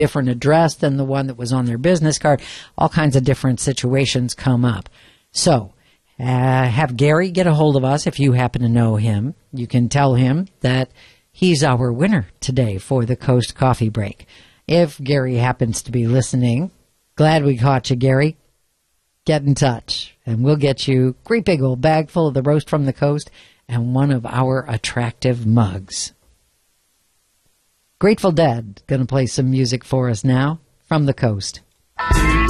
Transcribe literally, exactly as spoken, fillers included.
different address than the one that was on their business card. All kinds of different situations come up. So uh, have Gary get a hold of us if you happen to know him. You can tell him that he's our winner today for the Coast Coffee Break. If Gary happens to be listening, glad we caught you, Gary. Get in touch, and we'll get you a great big old bag full of the roast from the coast and one of our attractive mugs. Grateful Dead going to play some music for us now from the coast.